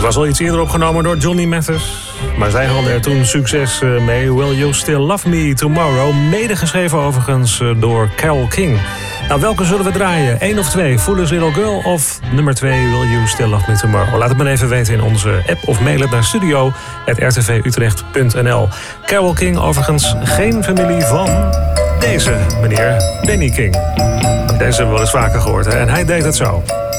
was al iets eerder opgenomen door Johnny Mathis. Maar zij hadden er toen succes mee. Will You Still Love Me Tomorrow. Medegeschreven overigens door Carole King. Nou, welke zullen we draaien? 1 of 2? Foolish Little Girl of nummer 2? Will You Still Love Me Tomorrow? Laat het me even weten in onze app of mail het naar studio@rtvutrecht.nl. Carole King overigens geen familie van deze meneer Benny King. Deze hebben we wel eens vaker gehoord. Hè? En hij deed het zo.